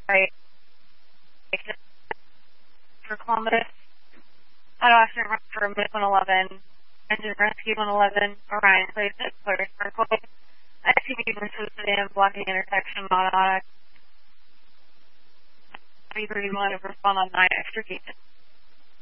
right for Columbus. Auto accident run for Mid 111, engine rescue 111, Orion placed at Polaris Parkway. SUV moves to the sedan, blocking intersection, automatic. 331 to respond on 9 extrication.